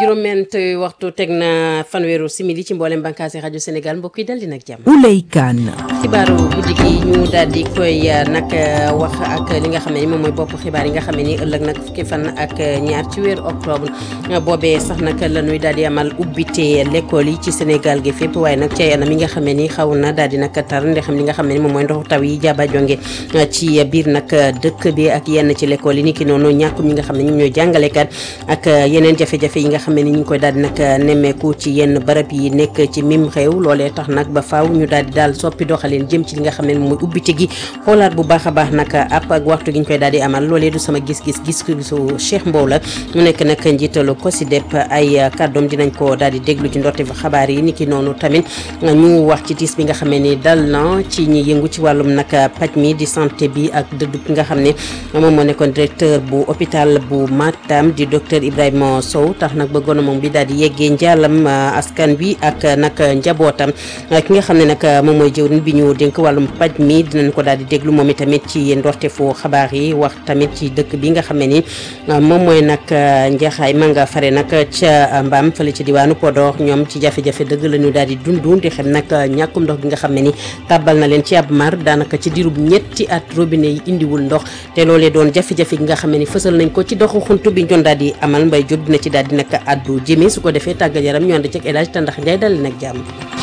juróom-ñeent waxtu teg na fanweeru simili ci mboolem bànqaasi rajo Sénégal mbokk yi dal di nag jàmm. Ouleye Kane. xibaaru guddi gi ñu daal di koy nag wax ak li nga xam ne moom mooy bopp xibaar yi nga xam ne ni ëllëg nag fukki fan ak ñaar ci weeru octobre boobee sax nag la ñuy daal di amal ubbite l'école yi ci Sénégal gi fépp waaye nag ci ay anam yi nga xam ne ni xaw na daal di nag tar ndax li nga xam ne ni moom mooy ndoxu taw yi jaaba jonge ci biir nag dëkk bi ak yenn ci l'école yi ni ki noonu ñàkkum ñi nga xam ne ñu ñooy jàngalekat ak yeneen jafe-jafe yi nga xam ne ni ñu ngi koy daal di nag nemmeeku ci yenn barab yi nekk ci mim réew loolee tax nag ba faaw ñu daal di daal soppi doxalin jëm ci li nga xam ne mooy ubbite gi xoolaat bu baax a baax nag app ak waxtu gi ñu koy daal di amal loolee du sama gis-gisu Cheikh Mbow la mu nekk nag njiitalu COSYDEP ay kàddoom dinañ ko daal di déglu ci ndorte xabaar yi ni ki noonu tamit ñu wax ci tiis bi nga xam ne ni dal na ci ñi yëngu ci wàllum nag paj mi di santé bi ak dëddu bi nga xam ne moom moo nekkoon directeur bu hôpital bu Matam di docteur Ibrahima Sow tax nag bëggoon na moom bi daal di yeggee njaalam askan bi ak nag njabootam ki nga xam ne nag moom mooy jëwriñ bi ñu dénk wàllum paj mi dinañ ko daal di déglu moom itamit ci ndorte fu xabaar yi wax tamit ci dëkk bi nga xam ne ni moom mooy nag njaxaay ma nga fare nag ca mbaam fële ci diwaanu Podor ñoom ci jafe-jafe dëgg la ñu daal di dund di xam nag ñàkkum ndox bi nga xam ne ni tàbbal na leen ci ab mar daanaka ci diirub ñetti at robinet yi indiwul ndox te loolee doon jafe-jafe gi nga xam ne ni fësal nañ ko ci doxu xuntu bi ñu doon daal di amal Mbaye Diop dina ci daal di nag addu jëmee su ko defee tàggat yaram ñu ànd ci El Hadj Tandax Ndiaye dal nag jàmm.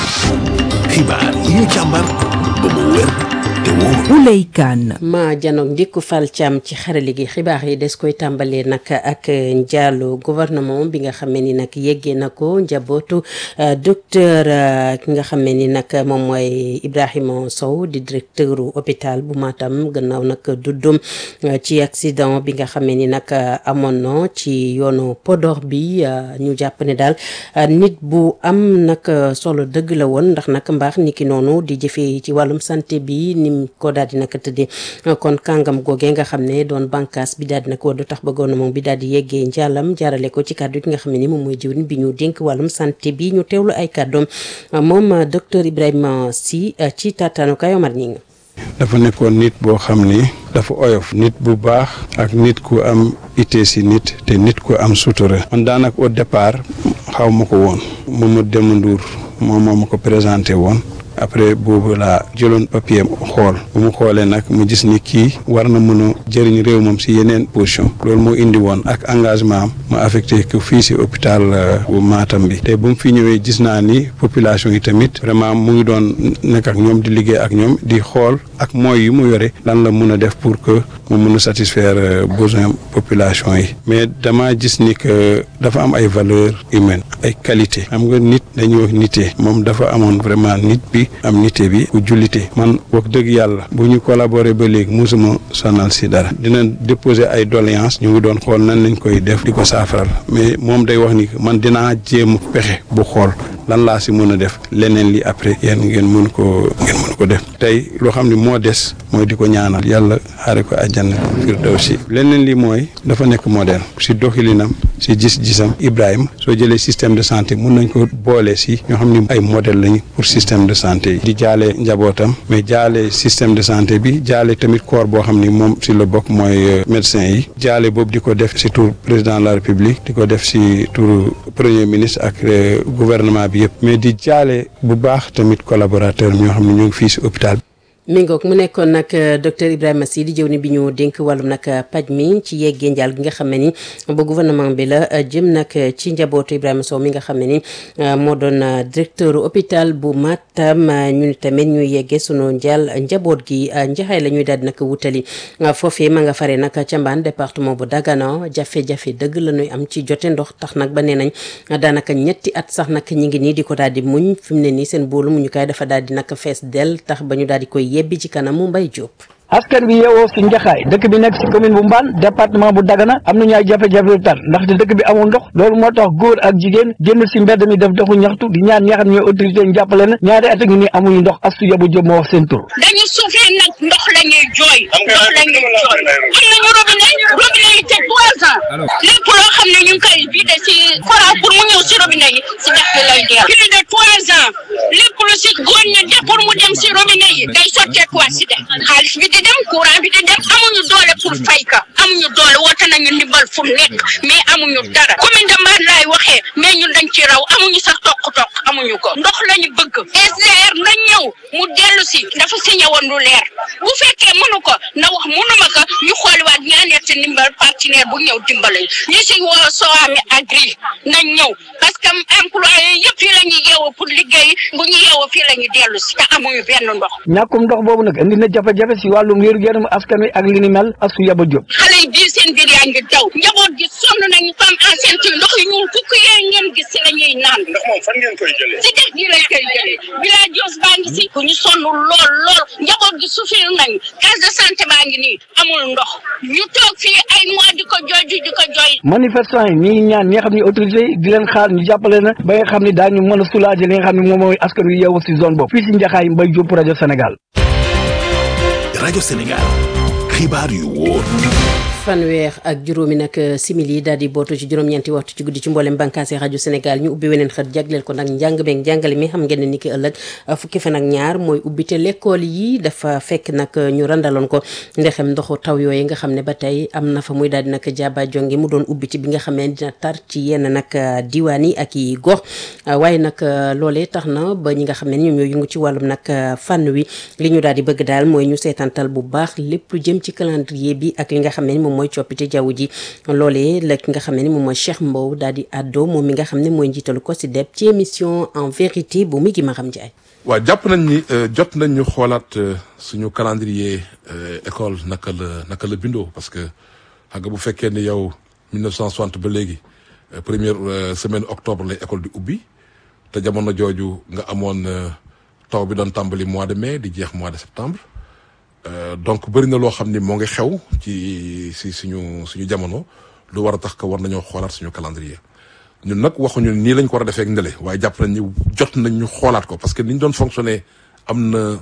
xibaar yi ñu càmbar ba mu wér te wóor. Ouleye Kane. ma janoog ndikku fal càmm ci xarale gi xibaar yi des koy tàmbalee nag ak njaalu gouvernement bi nga xam ne ni nag yeggee na ko njabootu docteur ki nga xam ne ni nag moom mooy Ibrahima Sow di directeur hôpital bu Matam gannaaw nag duddum ci accident bi nga xam ne ni nag amoon na ci yoonu Podor bi ñu jàpp ne daal nit bu am nag solo dëgg la woon ndax nag mbaax niki noonu di jëfee ci wàllum santé bi nim ko daal di nag tëddee kon kàngam googee nga xam ne doon bànqaas bi daal di nag woo du tax ba gouvernement bi daal di yeggee njàllam jaarale ko ci kàddu gi nga xam ne ni moom mooy jëwriñ bi ñu dénk wàllum santé bi ñu teewlu ay kàddoom moom docteur Ibrahima Sy ci taataanukaay Omar Ñing dafa nekkoon nit boo xam ni dafa oyof nit bu baax ak nit ku am ité si nit te nit ku am sutura man daanaka au départ xaw ma ko woon Mamadou Demba Ndour moom moo ma ko présenté woon après boobu laa jëloon papier xool bu mu xoolee nag mu gis ni kii war na mën a jëriñ réew moom si yeneen position loolu moo indi woon ak engagement am ma affecté ko fii si hôpital bu Matam bi te bu mu fi ñëwee gis naa ni population yi tamit vraiment mu ngi doon nekk ak ñoom di liggéey ak ñoom di xool ak moyens yu mu yore lan la mun a def pour que mu mun a satisfaire besoin population yi mais dama gis ni que dafa am ay valeurs humaines ay qualité xam nga nit dañuy wax nitee moom dafa amoon vraiment nit bi am nité bi ku jullite man wax dëgg yàlla bu ñu collaborer ba léegi musuma sonal si dara dina déposer ay doléances ñu ngi doon xool nan lañ koy def di ko saafaral mais moom day wax ni man dinaa jéem pexe bu xool lan laa si mën a def leneen li après yéen ngeen mën ko def tey loo xam ne moo des mooy di ko ñaanal yàlla xaare ko àjjana firdawsi leneen li mooy dafa nekk modèle si doxilinam si gis-gisam Ibrahima soo jëlee système de santé mun nañ ko boole si ñoo xam ne ay modèle lañu pour système de santé yi di jaale njabootam mais jaale système de santé bi jaale tamit corps boo xam ni moom si la bokk mooy médecin yi jaale boobu di ko def si tur président de la république di ko def si tur premier ministre ak gouvernement bi yëpp mais di jaale bu baax tamit collaborateur ñoo xam ne ñu ngi fii si hôpital mi ngoog mu nekkoon nag docteur Ibrahima Sy di jëwriñ bi ñu dénk wàllum nag paj mi ci yeggee njaal gi nga xam ne ni ba gouvernement bi la jëm nag ci njabootu Ibrahima Sow mi nga xam ne ni moo doon directeur hôpital bu Matam ñu tamit ñu yeggee sunu njaal njaboot gi njaxaay la ñuy daal di nag wutali foofee ma nga fare nag ca Mbane département bu Dagana jafe-jafe dëgg la ñuy am ci jote ndox tax nag ba nee nañ daanaka ñetti at sax nag ñi ngi nii di ko daal di muñ fi mu ne nii seen boolu muñu kaay dafa daal di nag fees del tax ba ñu daal di koy yebbi ci kanamu Mbaye Diop. askan bi yeewoo si Njaxaay dëkk bi nekk si commune bu Mbane département bu Dagana am nañu ay jafe-jafe yu tar ndaxte dëkk bi amul ndox loolu moo tax góor ak jigéen génn si mbedd mi def doxu ñaxtu di ñaan ñi nga xam ne ñooy autorité ñu jàppale na ñaari at a ngi nii amuñu ndox Astu Yabu Jóob moo wax seen tur. dañu suufee nag ndox lañ ñuy jooy ndox la ñuy jooy am nañu robinet yi te 3 ans lépp loo xam ne ñu ngi koy vidé si courant pour mu ñëw si robinet yi si dex bi lay dee plus de 3 ans lépp lu si góor ñi def pour mu dem si robinet yi day sotteekuwaat si dex xaalis bi di dem courant bi di dem amuñu doole pour fay ka amuñu doole woote nañu ndimbal fu nekk mais amuñu dara commune de Mbane laay waxee mais ñun dañ ci raw amuñu sax toq amuñu ko ndox lañu bëgg SDR na ñëw mu dellu si dafa signé woon lu leer bu fekkee mënu ko na wax mënuma ko ñu xooliwaat ñaaneeti ndimbal partenaire bu ñëw dimbale ñu si woo Sohami Agri nañ ñëw parce que employé yëpp fii la ñuy yeewoo pour liggéey bu ñu yeewoo fii la ñuy dellu si te amuñu benn ndox. ñàkkum ndox boobu nag indi na jafe-jafe si wàllum wér-gu-yaramu askan wi ak li ni mel ak su yaba jóg. xale yi biir seen biir yaa ngi daw njaboot gi sonn nañu femme enceinte ndox yi ñuul fukk yee ngeen gis si la ñuy naan. ndox moom fan ngeen koy jëlee. si dex gi lañ koy jëlee village baa ngi si ku ñu sonn lool njaboot gi souffrir nañu case de santé baa ngi nii amul ndox ñu toog fii ay mois di ko jooy. manifestant yi ñi ngi ñaan ñi nga xam ne autorité yi di leen xaar ñu jàppale na ba nga xam ne daañu mën a soulager li nga xam ne moom mooy askan wi yeewu si zone boobu fii si Njaxaay Mbaye Diop rajo Sénégal. rajo Sénégal xibaar yu wóor. fanweer ak juróomi nag simili daal di bootu ci juróom-ñeenti waxtu ci guddi ci mboolem bànkaase rajo Sénégal ñu ubbi weneen xët jagleel ko nag njàng meeg njàngale mi xam ngeen ne ni ki ëllëg fukki fan ak ñaar mooy ubbite l'école yi dafa fekk nag ñu randaloon ko ndexem ndoxu taw yooyu nga xam ne ba tey am na fa muy daal di nag jaaba jonge mu doon ubbiti bi nga xam ne dina tar ci yenn nag diwaan yi ak i gox waaye nag loolee tax na ba ñi nga xam ne ñoom ñoo yëngu ci wàllum nag fànn wi li ñu daal di bëgg daal mooy ñu seetantal bu baax lépp lu jëm ci calendrier bi ak li nga xam ne moom mooy coppite jaww ji loolee la ki nga xam ne ni moom mooy Cheikh Mbow daal di àddoo moom mi nga xam ne mooy njiitalu COSYDEP ci émission en vérité bu mi gi ma xam Ndiaye. waaw jàpp nañ ni jot nañ ñu xoolaat suñu calendrier école naka la bindoo parce que xam nga bu fekkee ni yow 1960 ba léegi première semaine octobre lay école di ubbi te jamono jooju nga amoon taw bi doon tàmbali mois de mai di jeex mois de septembre. Donc bëri na loo xam ni moo ngi xew ci suñu jamono lu war a tax que war nañoo xoolaat suñu calendrier ñun nag waxuñu nii lañ ko war a defee ak ndële waaye jàpp nañ ni jot nañ ñu xoolaat ko parce que ni ñu doon fonctionner am na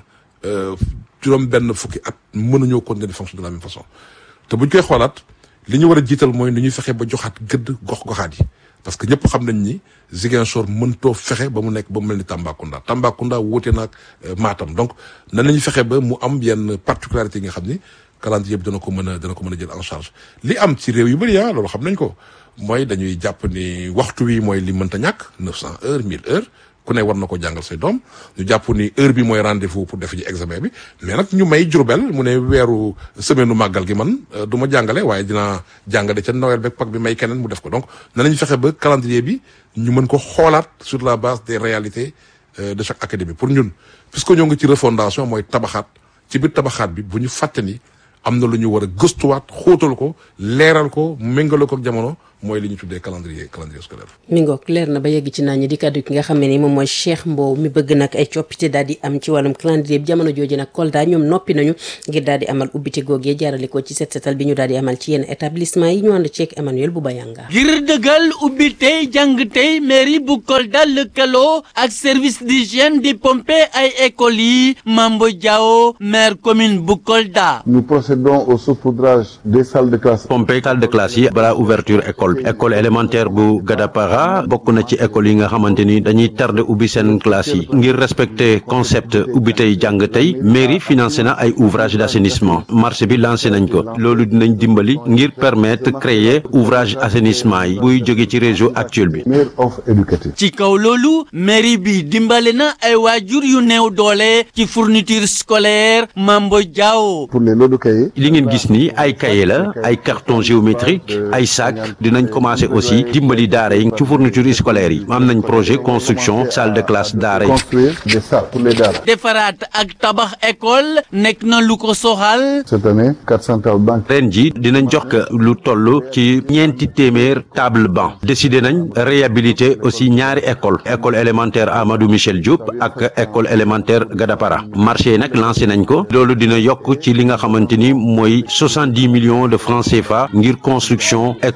juróom benn fukki at mënuñoo continuer de fonctionner de la même façon te buñ koy xoolaat li ñu war a jiital mooy ni ñuy fexe ba joxaat gëdd gox-goxaat yi parce que ñëpp xam nañ ni Ziguinchor mëntoo fexe ba mu nekk ba mu mel ni Tambacounda wuute naag Matam donc nan la ñuy fexe ba mu am yenn particularité yi nga xam ni calendrier bi dana ko mën a jël en charge li am ci réew yu bëri loolu xam nañ ko mooy dañuy jàpp ni waxtu wi mooy li mënta ñàkk 900 heures 1000 heures ku ne war na ko jàngal say doom ñu jàpp ni heure bi mooy rendez-vous pour def ji examen bi mais nag ñu may Jurbel mu ne weeru semaine u màggal gi man du ma jàngale waaye dinaa jàngale ca Noël beeg Pâques bi may keneen mu def ko donc nañu fexe ba calendrier bi ñu mën ko xoolaat sur la base des réalités de chaque académie pour ñun puisque ñoo ngi ci refondation mooy tabaxaat ci biir tabaxaat bi bu ñu fàtte ni am na lu ñu war a gëstuwaat xóotal ko leeral ko méngale ko ak jamono mooy li ñu tuddee calendrier scolaire. mi ngoog leer na ba yegg ci naan ñi di kàddu ki nga xam ne ni moom mooy Cheikh Mbow mi bëgg nag ay coppite daal di am ci wàllum calendrier bi jamono jooju nag Kolda ñoom noppi nañu ngir daal di amal ubbite googee jaarale ko ci set setal bi ñu daal di amal ci yenn établissement yi ñu ànd ceeg Emmanuel Boubayanga. ngir dëggal ubbite jàng tey mairie bu Kolda lëkkaloo ak service d'hygiène di pompe ay écoles yi Mambo Diao maire commune bu Kolda. Nous procédons au saupoudrage des salles de classe. pompe salle de classe yi balaa ouverture école élémentaire bu Gadapara bokk na ci école yi nga xamante ni dañuy tardé ubbi seen classe yi ngir respecter concept ubbi tey jàng tey mairie financé na ay ouvrage d'assainissement marché bi lancé nañ ko loolu dinañ dimbali ngir permettre créer ouvrage assainissement yi buy jóge ci réseau actuel bi. meilleure offre éducative. ci kaw loolu mairie bi dimbale na ay waajur yu néew doole ci fourniture scolaire Mambo Diao. pour les lots de cahiers. li ngeen gis ni ay cahier la ay carton géométrique ay sac dinañ commencer aussi dimbali daara yi ci fourniture scolaire yi am nañ projet construction salle de classe daara yi. construire des salles pour les daara. defaraat ak tabax école nekk na lu ko soxal. cette année 400 tables bancs. ren ji dinañ jox ko lu toll ci ñeenti téeméer table banc décidé nañ réhabiliter aussi ñaari école élémentaire Amadou Michel Diop ak école élémentaire Gadapara marché yi nag lancé nañ ko loolu dina yokk ci li nga xamante ni mooy 70 millions de francs CFA ngir construction école élémentaire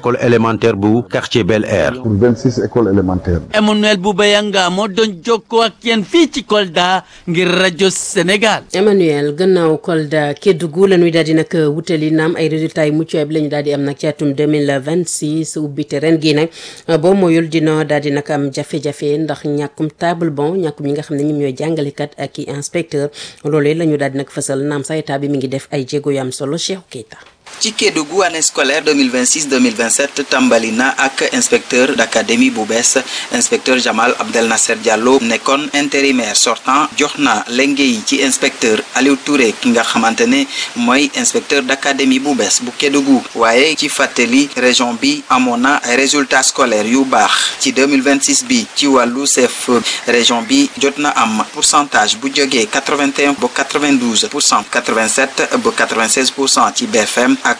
élémentaire bu quartier Bel Air. pour 26 écoles élémentaires. Emmanuel Boubayanga moo doon jokkoo ak yéen fii ci Kolda ngir rajo Sénégal. Emmanuel gannaaw Kolda Kédougou la ñuy daal di nag wutali naam ay résultats yu mucc ayib la ñu daal di am nag ci atum 2026 ubbite ren gii nag boo moyul dina daal di nag am jafe-jafe ndax ñàkkum table bon ñàkkum ñi nga xam ne ñoom ñooy jàngalekat ak i inspecteur loolee la ñu daal di nag fësal naam sa état bi mi ngi def ay jéego yu am solo Cheikh Keita. ci Kédougou année scolaire 2026-2027 tàmbali na ak inspecteur d'académie bu bees inspecteur Jamal Abdel Nasser Diallo nekkoon intérimaire sortant jox na lenge yi ci inspecteur Aliou Touré ki nga xamante ne mooy inspecteur d'académie bu bees bu Kédougou waaye ci fàttali région bi amoon na ay résultats scolaires yu baax ci 2026 bi ci wàllu chef région bi jot na am pourcentage bu jógee 81 ba 92%, 87 ba 96% ci BFM ak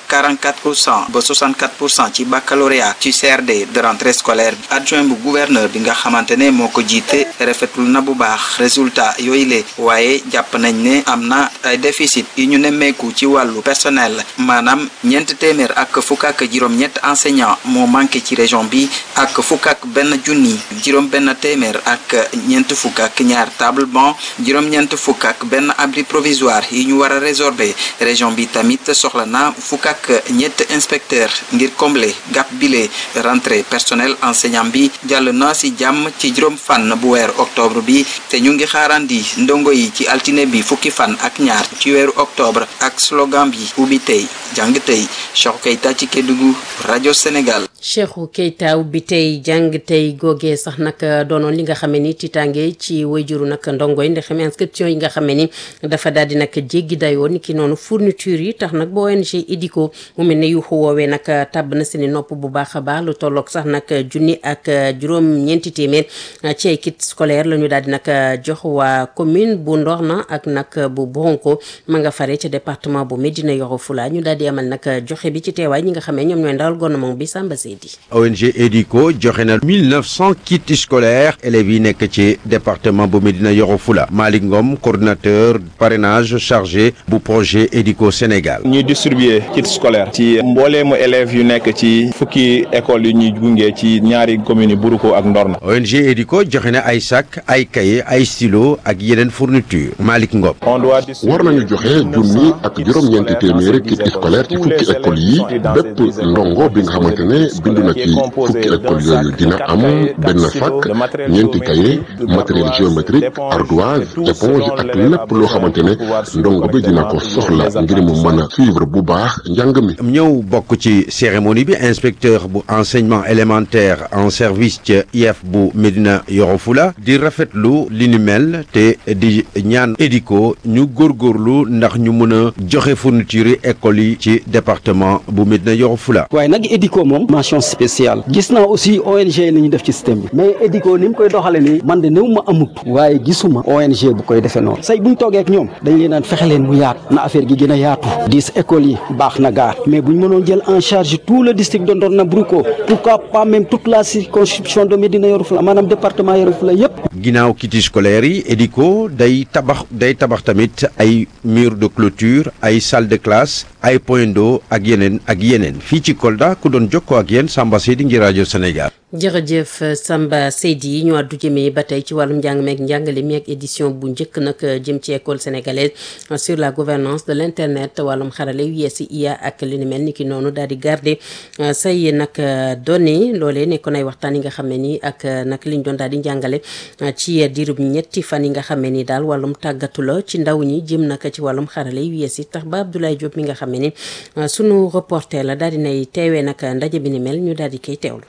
44% ba 64% ci baccalauréat ci CRD de rentrée scolaire adjoint bu gouverneur bi nga xamante ne moo ko jiite rafetul na bu baax résultat yooyu le waaye jàpp nañ ne am na ay déficit yi ñu nemmeeku ci wàllu personnel maanaam ñeent téeméer ak fukk ak juróom-ñett enseignant moo manqué ci région bi ak fukk ak benn junni juróom-benn téeméer ak ñeent fukk ak ñaar table banc juróom-ñeent fukk ak benn abri provisoire yi ñu war a résorber région bi tamit soxla na fukk ak ñett inspecteur ngir combler gap bile rentrée personnel enseignant bi jàll na ci jàmm ci juróom fan bu weeru octobre bi te ñu ngi xaarandi ndongo yi ci altine bi fukki fan ak ñaar ci weeru octobre ak slogan bi ubbi tey jàng tey Cheikh Keita ci Kédougou rajo Sénégal. Cheikh Keita ubbi tey jàng tey googee sax nag doonoon li nga xamee ni tiitaange ci wayjuru nag ndongo yi ndax inscription yi nga xamee ni dafa daal di nag jéggi dayoo ni ki noonu fourniture yi tax nag ba ONG IDICO mu mel ne yuuxu woowee nag tàbb na seeni nopp bu baax a baax lu tolloog sax nag junni ak juróom-ñeenti téeméer ci ay kit scolaire la ñu daal di nag jox waa commune bu Ndorna ak nag bu Bronco ma nga fare ca département bu Médina Yoro Fula ñu daal di amal nag joxe bi ci teewaay ñi nga xamee ñoom ñooy ndawal gouvernement bi Samba Seydi. ONG IDICO joxe na 1900 kits scolaires élèves yi nekk ci département bu Médina Yoro Fula Malick Ngom coordinateur parrainage chargé bu projet IDICO Sénégal. ñuy distribuer kits scolaires ci mbooleemu élèves yu nekk ci fukki école yu ñuy gunge ci ñaari communes yi Buruko ak Ndorna. ONG IDICO joxe na ay sac ay cahier ay stylo ak yeneen fourniture Malick Ngom. war nañu joxe junni ak juróom-ñeenti téeméeri kit scolaire ci fukki école yi bépp ndongo bi nga xamante ne bindu na ci fukki école yooyu dina am benn fac ñeenti cahier matériel géométrique ardoise éponge ak lépp loo xamante ne ndongo bi dina ko soxla ngir mu mën a suivre bu baax njàng mi. ñëw bokk ci cérémonie bi inspecteur bu enseignement élémentaire en service ca IEF bu Médina Yoro Fula di rafetlu li ni mel te di ñaan IDICO ñu góorgóorlu ndax ñu mën a joxe fourniture école yi ci département bu Médina Yoro Fula. waaye nag IDICO moom mention spéciale gis naa aussi ONG li ñu def ci système bi mais IDICO ni mu koy doxale nii man de néew ma amut waaye gisuma ONG bu koy defee noonu say buñ toogee ak ñoom dañ leen naan fexe leen mu yaatu na affaire gi gën a yaatu 10 écoles yi baax na gaar mais buñ mënoon jël en charge tout le district de Ndorna Buruko pourquoi pas même toute la circonscription de Médina Yoro Fula maanaam département Yoro Fula yépp. ginnaaw kits scolaires yi IDICO day tabax tamit ay mur de clôture ay salle de classe ay point d'eau ak yeneen fii ci Kolda ku doon jokkoo ak yéen Samba Seydi ngir rajo Sénégal. jërëjëf Samba Seydi ñu àddu jëmee ba tey ci wàllum njàng meeg njàngale mi ak édition bu njëkk nag jëm ci école sénégalaise sur la gouvernance de l'internet wàllum xarale yu yees IA ak li ni mel ni ki noonu daal di garder say nag données loolee nekkoon ay waxtaan yi nga xam ne nii ak nag liñ doon daal di njàngale ci diirub ñetti fan yi nga xam ne nii daal wàllum tàggatu la ci ndaw ñi jëm nag ci wàllum xarale yu yees yi tax ba Abdoulaye Diop mi nga xam ne ni sunu reporter la daal di nay teewee nag ndaje bi ni mel ñu daal di koy teewlu.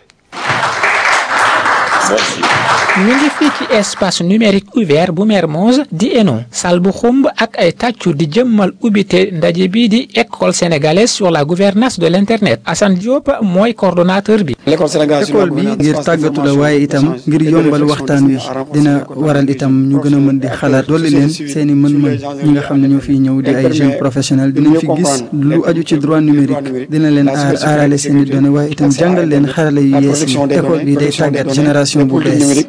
ñu ngi fii ci espace numérique ouvert bu Mermoz di ENO salle bu xumb ak ay tàccu di jëmmal ubbite ndaje bii di école sénégalaise sur la gouvernance de l'internet Assane Diop mooy coordonnateur bi. école bi ngir tàggatu la waaye itam ngir yombal waxtaan wi dina waral itam ñu gën a mën di xalaat dolli leen seeni mën-mën ñi nga xam ne ñoo fiy ñëw di ay jeunes professionnels dinañ fi gis lu aju ci droit numérique dina leen aarale seeni données waaye itam jàngal leen xarala yu yees yi école bi day tàggat génération génération bu bees.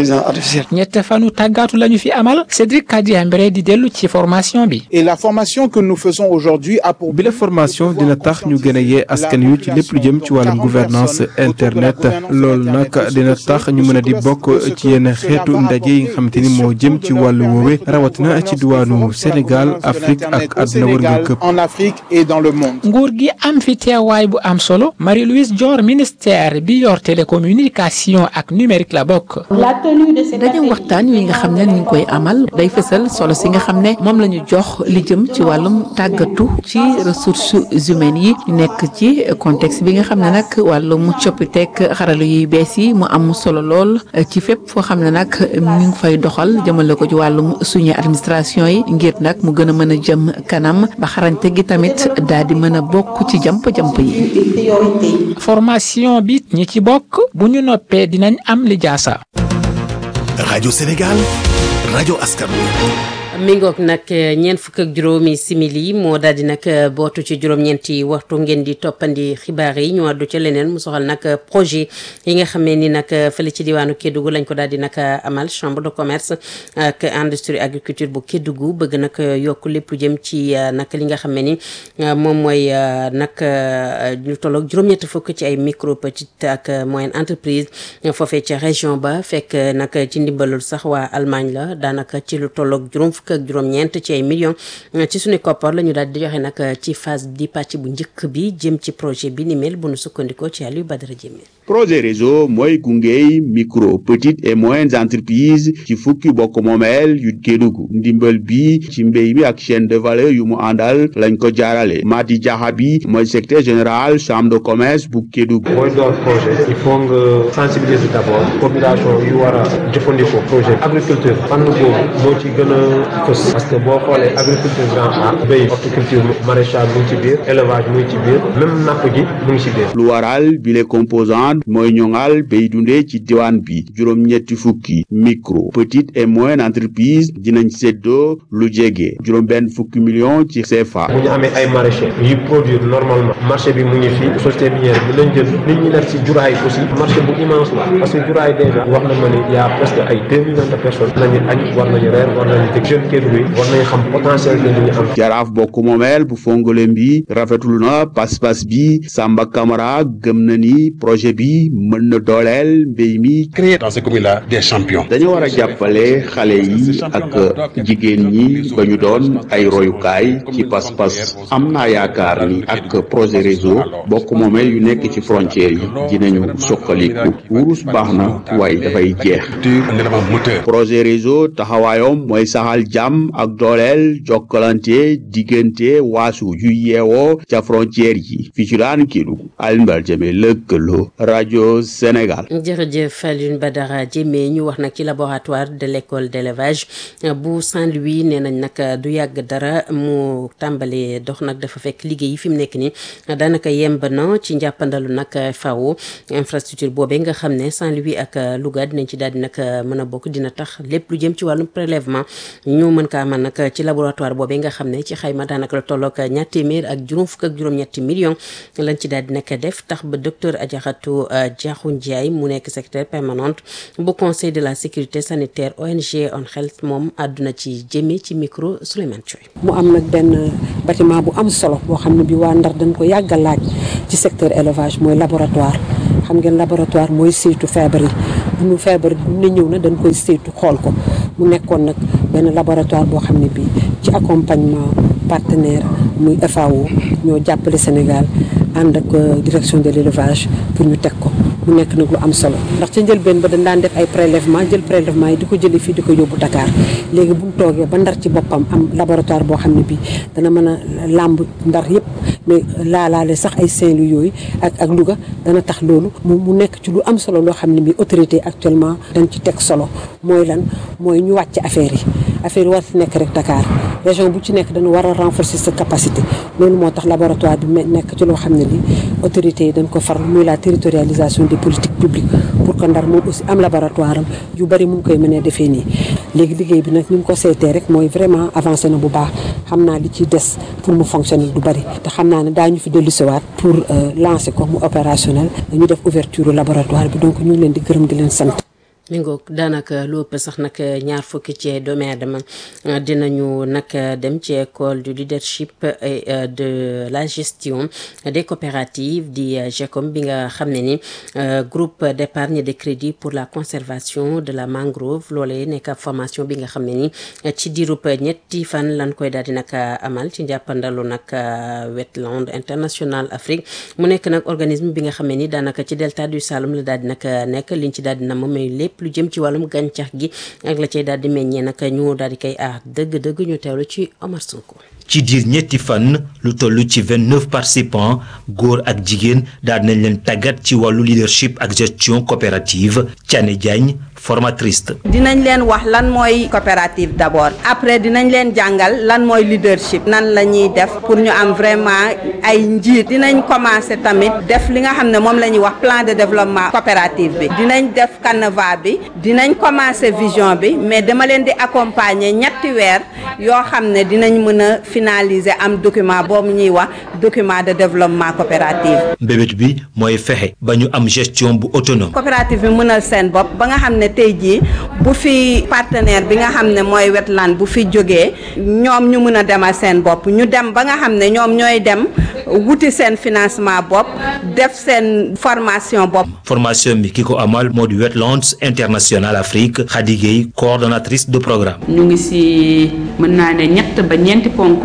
ñett fanu tàggaatu lañu fi amal Cédric Kadiambere di dellu ci formation bi. Et la formation que nous faisons aujourd'hui a pour bi la formation dina tax ñu gën a yee askan yu ci lépp lu jëm ci wàllum gouvernance internet loolu nag dina tax ñu mën a di bokk ci yenn xeetu ndaje yi nga xamante ni moo jëm ci wàllu woowe rawatina ci diwaanu Sénégal Afrique ak àdduna wërngal këpp. en Afrique et dans le monde. nguur gi am fi teewaay bu am solo Marie-Louise Dior ministère bi yor télécommunication ak numérique la bokk. daje waxtaan wi nga xam ne ni ñu koy amal day fësal solo si nga xam ne moom la ñu jox li jëm ci wàllum tàggatu ci ressources humaines yi nekk ci contexte bi nga xam ne nag wàllum coppiteeg xarala yuy bees yi mu am solo lool ci fépp foo xam ne nag ñu ngi fay doxal jëmale ko ci wàllum suñu administration yi ngir nag mu gën a mën a jëm kanam ba xarañte gi tamit daal di mën a bokk ci jamp yi. formation bi ñi ci bokk bu ñu noppee dinañ am li jaasa. Radio Sénégal, rajo askan wi. mi ngoog nag ñeent fukk ak juróomi simili moo daal di nag bootu ci juróom-ñeenti waxtu ngeen di toppandi xibaar yi ñu àddu ca leneen mu soxal nag projet yi nga xamee ni nag fële ci diwaanu Kédougou lañ ko daal di nag amal chambre de commerce ak industrie agriculture bu Kédougou bëgg nag yokk lépp lu jëm ci nag li nga xamee ni moom mooy nag ñu tolloog juróom-ñett fukk ci ay micro petite ak moyenne entreprise foofee ca région ba fekk nag ci ndimbalul sax waa Allemagne la daanaka ci lu tolloog juróom fukk ak juróom-ñeent ci ay millions ci suñu koppar la ñu daal di joxe nag ci phase di pàcc bu njëkk bi jëm ci projet bi ni mel bu nu sukkandikoo ci Aliou Badara Diémé. projet réseau mooy gungey micro petites et moyennes entreprises ci fukki bokk moomeel yu Kédougou ndimbal bi ci mbéy mi ak chaîne de valeur yu mu àndal lañ ko jaarale Madi Diakhabi mooy secrétaire général chambre de commerce bu Kédougou. mooy door projet il faut nga sensibiliser d'abord population yu war a jëfandikoo projet agriculture fànn boobu moo ci gën a parce que boo xoolee agriculture grand A béy horticulture maraîchage mu ngi ci biir élevage mu ngi ci biir même napp gi mu ngi ci biir. lu waral bile composante mooy ñoŋal béy dundee ci diwaan bi juróom-ñetti fukki micro petite et moyenne entreprise dinañ séddoo lu jege juróom-benn fukki millions ci CFA. bu ñu amee ay maraîchers yuy produire normalement marché bi mu ngi fi société minière bi lañ jël nit ñi def ci juraay aussi marché bu immense la parce que juraay déjà wax na ma ni y a presque ay 2 millions de personnes nañu añ war nañu reer war nañu teg jeune Kédougou war nañu xam potentiel de li ñu am. jaraaf bokk moomeel bu Fongolem bi rafetlu na pas-pas bi Samba Camara gëm na ni projet bi mën na dooleel mbéy mi. créer dans ces communes-là des champions. dañu war a jàppale xale yi ak jigéen ñi ba ñu doon ay royukaay ci pas-pas am naa yaakaar ni ak projet réseau bokk moomeel yu nekk ci frontières yi dinañu suqaliku wurus baax na waaye dafay jeex. projet réseau taxawaayom mooy saxal jàmm ak dooleel jokkalante diggante waasu yu yeewoo ca frontière yi fii ci laan Kédougou Alioune Badara Diémé lëkkaloo rajo Sénégal. jërëjëf Alioune Badara Diémé ñu wax nag ci laboratoire de l'école d'élevage bu Saint-Louis nee nañ nag du yàgg dara mu tàmbalee dox nag dafa fekk liggéey yi fi mu nekk nii daanaka yemb na ci njàppandalu nag FAO infrastructure boobee nga xam ne Saint-Louis ak Louga dinañ ci daal di nag mën a bokk dina tax lépp lu jëm ci wàllum prélèvement ñu mën kaa man nag ci laboratoire boobee nga xam ne ci xayma daanaka la tolloog ñaar téeméer ak juróom fukk ak juróom-ñetti millions lañ ci daal di nekk def tax ba docteur Adjaratou Diakhou Ndiaye mu nekk secrétaire permanente bu conseil de la sécurité sanitaire ONG On Health moom àdduna ci jëmee ci micro Souleymane Thioy. mu am nag benn bâtiment bu am solo boo xam ne bi waa Ndar dañ ko yàgg a laaj ci secteur élevage mooy laboratoire xam ngeen laboratoire mooy saytu feebar yi bu ñu feebar bu ne ñëw na dañ koy saytu xool ko mu nekkoon nag benn laboratoire boo xam ne bii ci accompagnement partenaire muy FAO ñoo jàppale Sénégal ànd ak direction de l'élevage pour ñu teg ko mu nekk nag lu am solo ndax ca njëlbeen ba dañ daan def ay prélèvement jël prélèvement yi di ko jëlee fii di ko yóbbu Dakar léegi bu ñu toogee ba Ndar ci boppam am laboratoire boo xam ne bii dana mën a làmb Ndar yëpp mais laalaale sax ay Saint-Louis yooyu ak Louga dana tax loolu mu nekk ci lu am solo loo xam ne bii autorité actuellement dañ ci teg solo mooy lan mooy ñu wàcc affaire yi war fi nekk rek Dakar région bu ci nekk dañu war a renforcer sa capacité loolu moo tax laboratoire bi nekk ci loo xam ne li autorités yi dañ ko faral muy la territorialisation des politiques publiques pour que Ndar moom aussi am laboratoire am yu bari mu ngi koy mënee defee nii léegi liggéey bi nag ñu ngi ko seetee rek mooy vraiment avancé na bu baax xam naa li ci des pour mu fonctionner du bari te xam naa ne daañu fi dellusiwaat pour lancer ko mu opérationnel ñu def ouverture laboratoire bi donc ñu ngi leen di gërëm di leen sant. mi ngoog daanaka lu ëpp sax nag ñaar fukki ci doomu aadama dinañu nag dem ci école du leadership et de la gestion des coopératives di GECOM bi nga xam ne ni groupe d'épargne de crédit pour la conservation de la mangrove loolee nekk ab formation bi nga xam ne ni ci diirub ñetti fan lan koy daal di nag amal ci njàppandalu nag Wetland International Afrique mu nekk nag organisme bi nga xam ne ni daanaka ci delta du Saloum la daal di nag nekk liñ ci daal di na moom mooy lépp lu jëm ci wàllum gàncax gi ak la cay daal di meññee nag ñu daal di koy aar dëgg-dëgg ñu teewlu ci Omar Sonko. ci diir ñetti fan lu toll ci 29 participants góor ak jigéen daal nañ leen tàggat ci wàllu leadership ak gestion coopérative Thiané Diagne formatrice. dinañ leen wax lan mooy coopérative d'abord après dinañ leen jàngal lan mooy leadership nan la ñuy def pour ñu am vraiment ay njiit dinañ commencer tamit def li nga xam ne moom la ñuy wax plan de développement coopérative bi dinañ def canevas bi dinañ commencer vision bi mais dama leen di accompagner ñetti weer yoo xam ne dinañ mën a finaliser am document boobu ñuy wax document de développement coopérative. mbébét bi mooy fexe ba ñu am gestion bu autonome. coopérative bi mënal seen bopp ba nga xam ne tey jii bu fi partenaire bi nga xam ne mooy Wetland bu fi jógee ñoom ñu mën a demal seen bopp ñu dem ba nga xam ne ñoom ñooy dem wuti seen financement bopp def seen formation bopp. formation bi ki ko amal moo di Wetlands International Afrique Khady Gueye coordonnatrice de programme. ñu ngi si mën naa ne ñett ba ñeenti ponk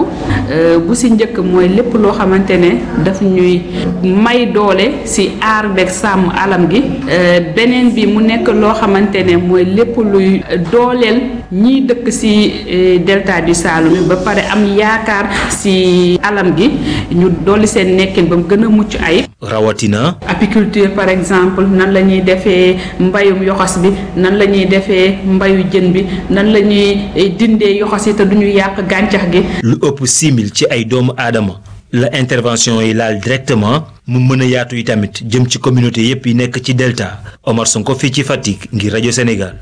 bu si njëkk mooy lépp loo xamante ne daf ñuy may doole si aar beeg sàmm alam gi beneen bi mu nekk loo xamante ne mooy lépp luy dooleel ñiy dëkk si delta du Saloum ba pare am yaakaar si alam gi ñu dolli seen nekkin ba mu gën a mucc ayib. rawatina. apiculture par exemple nan la ñuy defee mbayum yoxos bi nan la ñuy defee mbayu jën bi nan la ñuy dindee yoxos yi te duñu yàq gàncax gi. lu ëpp 6000 ci ay doomu aadama la intervention yi laal directement mu mën a yaatu yi tamit jëm ci communauté yépp yi nekk ci delta Omar Sonko fii ci Fatick ngir rajo Sénégal.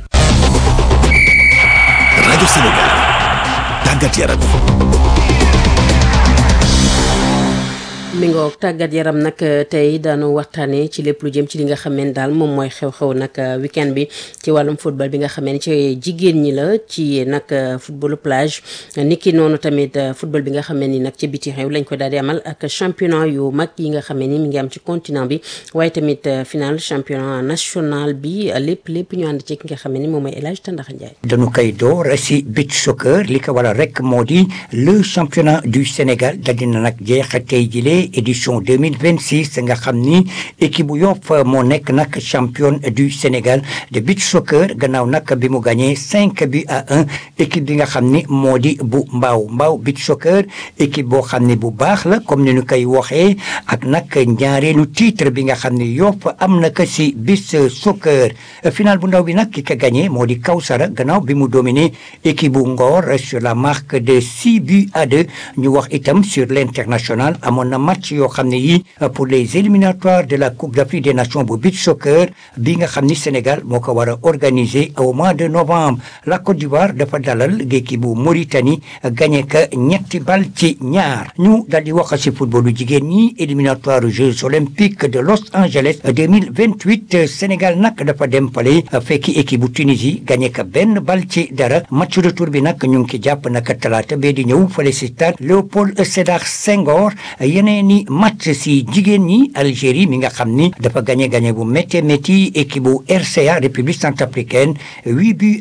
rajo Sénégal tàggat yaram. mi ngoog tàggat yaram nag tey daanu waxtaanee ci lépp lu jëm ci li nga xamee ne daal moom mooy xew-xew nag weekend bi ci wàllum football bi nga xamee ne ci jigéen ñi la ci nag footballu plage niki noonu tamit football bi nga xamee ni nag ci biti réew lañ ko daal di amal ak championnat yu mag yi nga xamee ni mi ngi am ci continent bi waaye tamit final championnat national bi lépp ñu ànd ci ki nga xamee ni moom mooy El Hadj Tandaxa Ndiaye. dañu koy door si beach soccer li ko waral rek moo di le championnat du Sénégal dal dina nag jeex tey jile édition 2026 nga xam ni équipe bu Yoff moo nekk nag championne du Sénégal de beach soccer gannaaw nag bi mu gagné 5-1 équipe bi nga xam ni moo di bu Mbao beach soccer équipe boo xam ni bu baax la comme ni ñu koy waxee ak nag ñaareelu titre bi nga xam ni Yoff am na ko si beach soccer final bu ndaw bi nag ki ko gagné moo di Kawsara gannaaw bi mu dominé équipe bu Ngor sur la marque de 6-2 ñu wax itam sur l'international amoon na match yoo xam ne yi pour les éliminatoires de la Coupe d'Afrique des Nations bu beach soccer bi nga xam ni Sénégal moo ko war a organiser au mois de novembre la Côte d'Ivoire dafa dalal équipe bu Mauritanie gagné ka 2-2 ñu daal di wax ci footballu jigéen ñi éliminatoire aux Jeux olympiques de Los Angeles 2028 Sénégal nag dafa dem fale fekki équipe bu Tunisie gagné ka 1-0 match retour bi nag ñu ngi ki jàpp nag talaata bee di ñëw fale ci stade Léopold Sédar Senghor ni match si jigéen ñi Algérie mi nga xam ni dafa gagné bu métti équipe bu RCA République centrafricaine 8-1